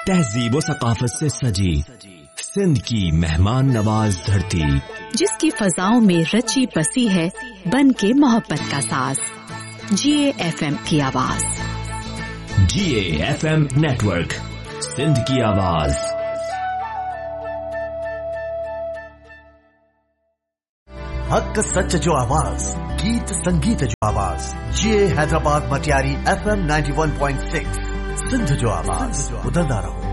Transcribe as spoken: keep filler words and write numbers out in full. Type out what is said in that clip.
तहजीब व सकाफत से सजी सिंध की मेहमान नवाज धरती, जिसकी फजाओं में रची बसी है बन के मोहब्बत का साज। जिए एफ एम की आवाज। जिए एफ एम नेटवर्क, सिंध की आवाज। हक सच जो आवाज, गीत संगीत जो आवाज। जिए Hyderabad Matiari F M ninety one point six, Sindh जो आवाज। बुलंदा रहो।